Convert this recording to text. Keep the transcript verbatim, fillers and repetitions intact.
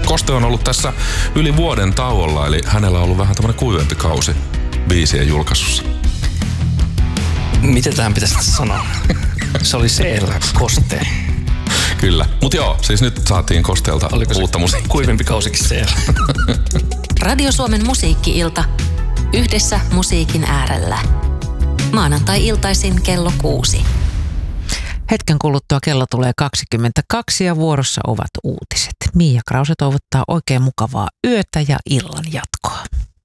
Koste on ollut tässä yli vuoden tauolla, eli hänellä on ollut vähän tämmöinen kuivempi kausi biisien julkaisussa. Mitä tähän pitäisi sanoa? Se oli siellä Koste. Kyllä. Mut joo, siis nyt saatiin Kosteelta Oliko uutta musiikkia. Kuivempi kausikin siellä. Radio Suomen musiikki-ilta. Yhdessä musiikin äärellä. Maanantai-iltaisin kello kuusi. Hetken kuluttua kello tulee kaksikymmentäkaksi ja vuorossa ovat uutiset. Miia Krause toivottaa oikein mukavaa yötä ja illan jatkoa.